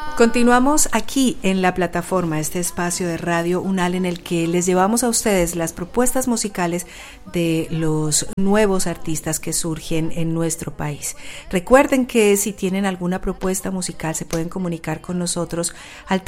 Continuamos aquí en la plataforma, este espacio de Radio UNAL en el que les llevamos a ustedes las propuestas musicales de los nuevos artistas que surgen en nuestro país. Recuerden que si tienen alguna propuesta musical se pueden comunicar con nosotros al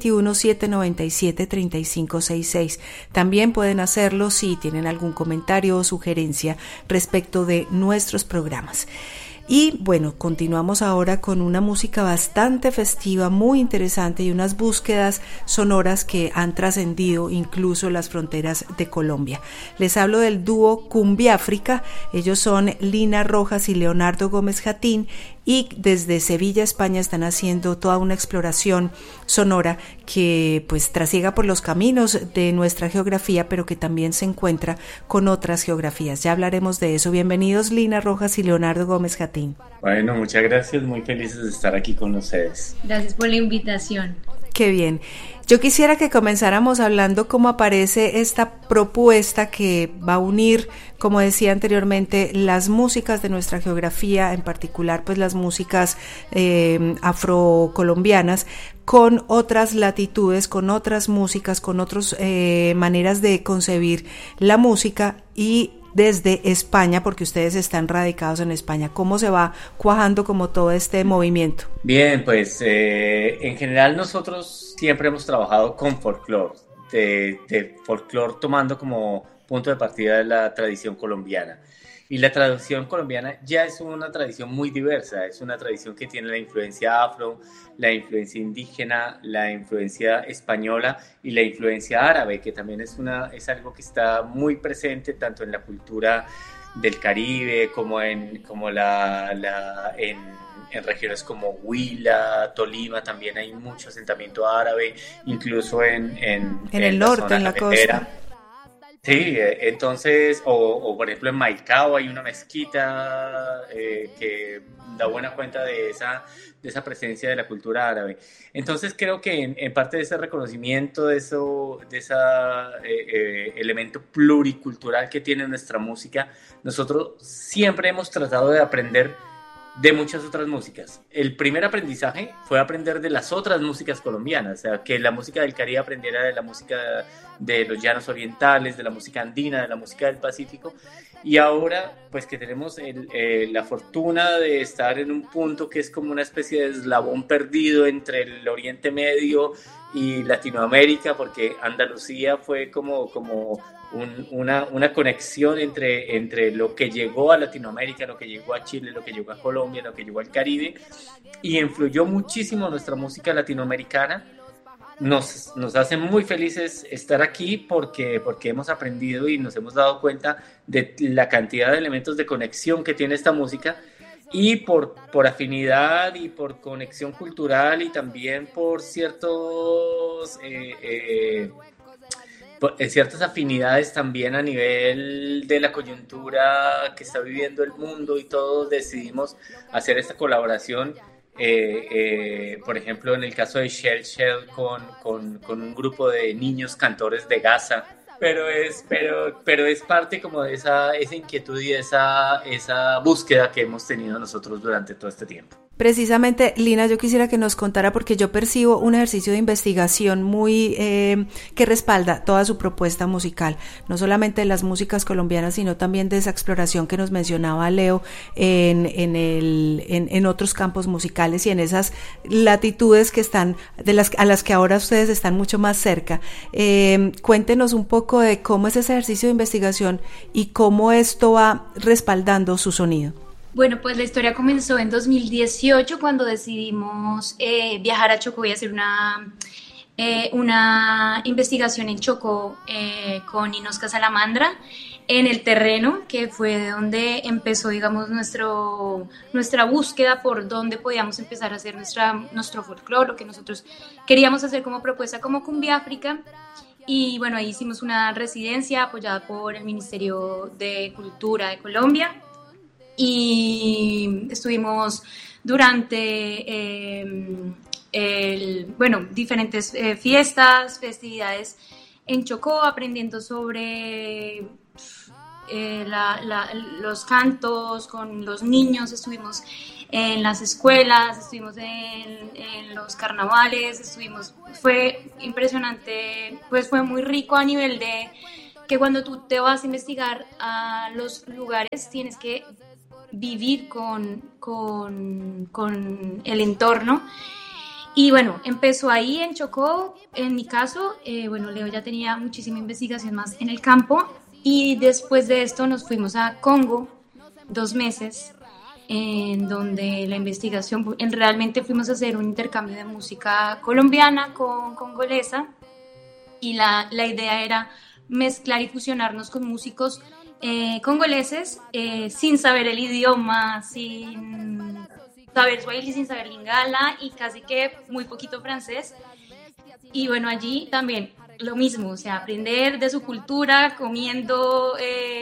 321-797-3566. También pueden hacerlo si tienen algún comentario o sugerencia respecto de nuestros programas. Y bueno, continuamos ahora con una música bastante festiva, muy interesante y unas búsquedas sonoras que han trascendido incluso las fronteras de Colombia. Les hablo del dúo Cumbiáfrica, ellos son Lina Rojas y Leonardo Gómez Jatín y desde Sevilla, España están haciendo toda una exploración sonora que pues trasiega por los caminos de nuestra geografía, pero que también se encuentra con otras geografías. Ya hablaremos de eso. Bienvenidos Lina Rojas y Leonardo Gómez Jatín. Bueno, muchas gracias, muy felices de estar aquí con ustedes. Gracias por la invitación. Qué bien. Yo quisiera que comenzáramos hablando cómo aparece esta propuesta que va a unir, como decía anteriormente, las músicas de nuestra geografía, en particular pues las músicas afrocolombianas, con otras latitudes, con otras músicas, con otras maneras de concebir la música y desde España, porque ustedes están radicados en España. ¿Cómo se va cuajando como todo este movimiento? Bien, pues en general nosotros siempre hemos trabajado con folclore, de folclore tomando como punto de partida de la tradición colombiana. Y la tradición colombiana ya es una tradición muy diversa, es una tradición que tiene la influencia afro, la influencia indígena, la influencia española y la influencia árabe, que también es algo que está muy presente tanto en la cultura del Caribe como en regiones como Huila, Tolima, también hay mucho asentamiento árabe, incluso en el norte, en la costa. Sí, entonces, o por ejemplo en Maicao hay una mezquita que da buena cuenta de esa presencia de la cultura árabe. Entonces creo que en parte de ese reconocimiento, de ese elemento pluricultural que tiene nuestra música, nosotros siempre hemos tratado de aprender de muchas otras músicas. El primer aprendizaje fue aprender de las otras músicas colombianas, o sea, que la música del Caribe aprendiera de la música de los llanos orientales, de la música andina, de la música del Pacífico, y ahora pues que tenemos la fortuna de estar en un punto que es como una especie de eslabón perdido entre el Oriente Medio y Latinoamérica, porque Andalucía fue como una conexión entre lo que llegó a Latinoamérica, lo que llegó a Chile, lo que llegó a Colombia, lo que llegó al Caribe, y influyó muchísimo nuestra música latinoamericana. Nos hace muy felices estar aquí porque hemos aprendido y nos hemos dado cuenta de la cantidad de elementos de conexión que tiene esta música, y por afinidad y por conexión cultural y también por ciertas afinidades también a nivel de la coyuntura que está viviendo el mundo, y todos decidimos hacer esta colaboración. Por ejemplo, en el caso de Shell con un grupo de niños cantores de Gaza, pero es parte como de esa inquietud y esa búsqueda que hemos tenido nosotros durante todo este tiempo. Precisamente, Lina, yo quisiera que nos contara, porque yo percibo un ejercicio de investigación muy que respalda toda su propuesta musical, no solamente de las músicas colombianas, sino también de esa exploración que nos mencionaba Leo en otros campos musicales y en esas latitudes que están a las que ahora ustedes están mucho más cerca. Cuéntenos un poco de cómo es ese ejercicio de investigación y cómo esto va respaldando su sonido. Bueno, pues la historia comenzó en 2018 cuando decidimos viajar a Chocó y hacer una investigación en Chocó con Inosca Salamandra en el terreno, que fue donde empezó, digamos, nuestra búsqueda por dónde podíamos empezar a hacer nuestro folclore, lo que nosotros queríamos hacer como propuesta como Cumbiáfrica. Y bueno, ahí hicimos una residencia apoyada por el Ministerio de Cultura de Colombia. Y estuvimos durante diferentes fiestas, festividades en Chocó, aprendiendo sobre los cantos con los niños. Estuvimos en las escuelas, estuvimos en los carnavales, fue impresionante, pues fue muy rico a nivel de que cuando tú te vas a investigar a los lugares tienes que vivir con el entorno. Y bueno, empezó ahí en Chocó, en mi caso, bueno, Leo ya tenía muchísima investigación más en el campo y después de esto nos fuimos a Congo 2 meses, en donde la investigación, realmente fuimos a hacer un intercambio de música colombiana con congolesa y la idea era mezclar y fusionarnos con músicos congoleses sin saber el idioma, sin saber swahili, sin saber lingala y casi que muy poquito francés. Y bueno, allí también lo mismo, o sea, aprender de su cultura, comiendo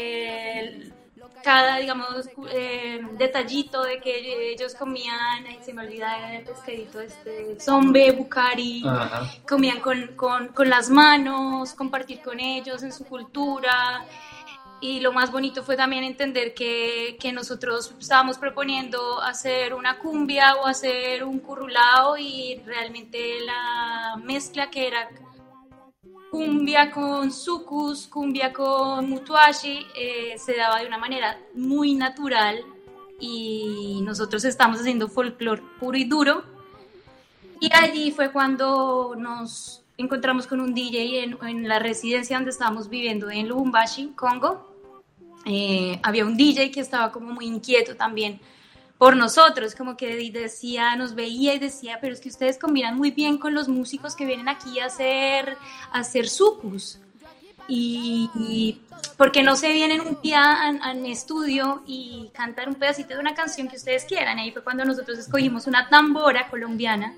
cada, digamos, detallito de que ellos comían, se me olvida el pescadito, zombe, bucari, comían con las manos, compartir con ellos en su cultura. Y lo más bonito fue también entender que nosotros estábamos proponiendo hacer una cumbia o hacer un currulao y realmente la mezcla que era cumbia con sucus, cumbia con mutuashi, se daba de una manera muy natural y nosotros estamos haciendo folclore puro y duro. Y allí fue cuando nos encontramos con un DJ en la residencia donde estábamos viviendo en Lubumbashi, Congo. Había un DJ que estaba como muy inquieto también por nosotros, como que decía, nos veía y decía, pero es que ustedes combinan muy bien con los músicos que vienen aquí a hacer sucus y ¿por qué no se vienen un día al estudio y cantar un pedacito de una canción que ustedes quieran? Ahí fue cuando nosotros escogimos una tambora colombiana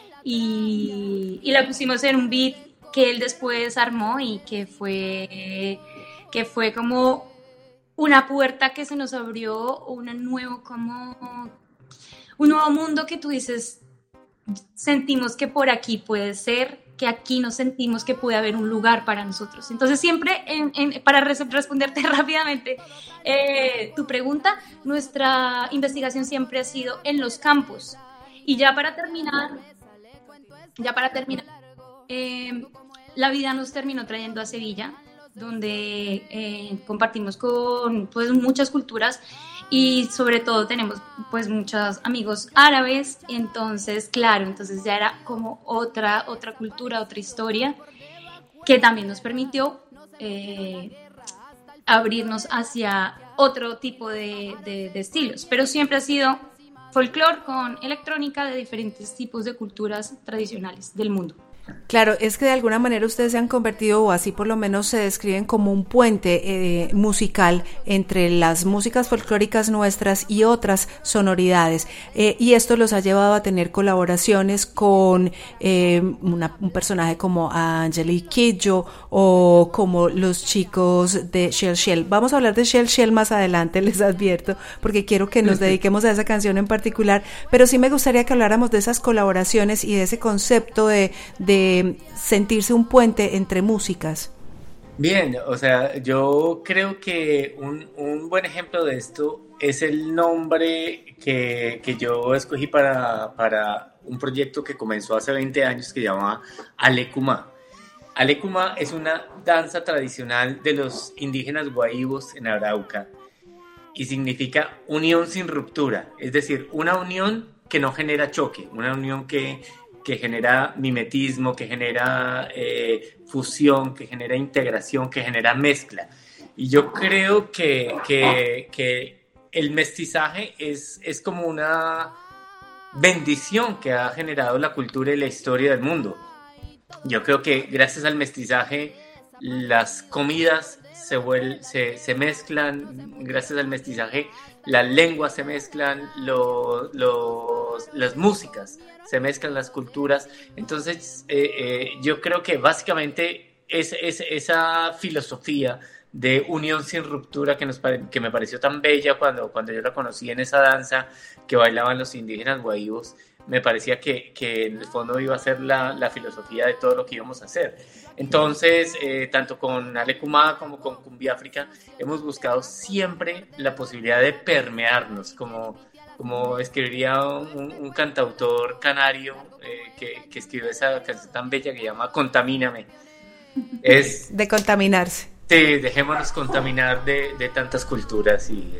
y la pusimos en un beat que él después armó y que fue como una puerta que se nos abrió, un nuevo mundo que tú dices, sentimos que por aquí puede ser, que aquí nos sentimos que puede haber un lugar para nosotros. Entonces siempre, para responderte rápidamente tu pregunta, nuestra investigación siempre ha sido en los campos. Y ya para terminar, la vida nos terminó trayendo a Sevilla, donde compartimos con pues muchas culturas y sobre todo tenemos pues muchos amigos árabes, entonces ya era como otra cultura, otra historia que también nos permitió abrirnos hacia otro tipo de estilos, pero siempre ha sido folclore con electrónica de diferentes tipos de culturas tradicionales del mundo. Claro, es que de alguna manera ustedes se han convertido, o así por lo menos se describen, como un puente musical entre las músicas folclóricas nuestras y otras sonoridades, y esto los ha llevado a tener colaboraciones con un personaje como Angelique Kidjo o como los chicos de Shell Shell. Vamos a hablar de Shell Shell más adelante, les advierto, porque quiero que nos dediquemos a esa canción en particular, pero sí me gustaría que habláramos de esas colaboraciones y de ese concepto de sentirse un puente entre músicas. Bien, o sea, yo creo que un buen ejemplo de esto es el nombre que yo escogí para un proyecto que comenzó hace 20 años que se llama Alecumá. Alecumá es una danza tradicional de los indígenas guaivos en Arauca y significa unión sin ruptura, es decir, una unión que no genera choque, una unión que genera mimetismo, que genera fusión, que genera integración, que genera mezcla. Y yo creo que el mestizaje es como una bendición que ha generado la cultura y la historia del mundo. Yo creo que gracias al mestizaje las comidas se mezclan, gracias al mestizaje las lenguas se mezclan, las músicas se mezclan, las culturas. Entonces yo creo que básicamente es esa filosofía de unión sin ruptura que me pareció tan bella cuando yo la conocí en esa danza que bailaban los indígenas guaivos. Me parecía que en el fondo iba a ser la filosofía de todo lo que íbamos a hacer. Entonces, tanto con Alecumá como con Cumbia África, hemos buscado siempre la posibilidad de permearnos, como como escribiría un cantautor canario que escribió esa canción tan bella que llama Contamíname. Es de contaminarse. sí, dejémonos contaminar de tantas culturas y